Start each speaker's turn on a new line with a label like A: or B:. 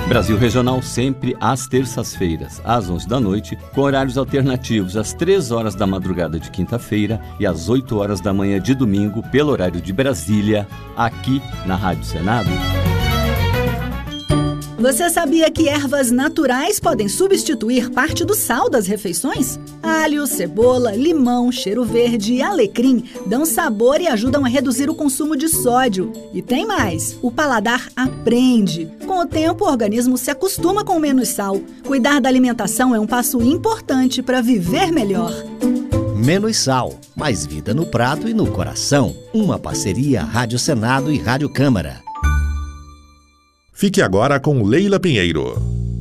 A: Brasil Regional sempre às terças-feiras, às 11 da noite, com horários alternativos às 3 horas da madrugada de quinta-feira e às 8 horas da manhã de domingo, pelo horário de Brasília, aqui na Rádio Senado.
B: Você sabia que ervas naturais podem substituir parte do sal das refeições? Alho, cebola, limão, cheiro verde e alecrim dão sabor e ajudam a reduzir o consumo de sódio. E tem mais, o paladar aprende. Com o tempo, o organismo se acostuma com menos sal. Cuidar da alimentação é um passo importante para viver melhor.
C: Menos sal, mais vida no prato e no coração. Uma parceria Rádio Senado e Rádio Câmara.
D: Fique agora com Leila Pinheiro.